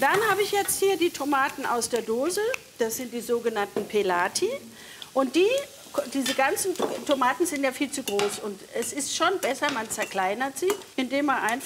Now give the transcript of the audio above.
dann habe ich jetzt hier die Tomaten aus der Dose. Das sind die sogenannten Pelati. Und diese ganzen Tomaten sind ja viel zu groß. Und es ist schon besser, man zerkleinert sie, indem man einfach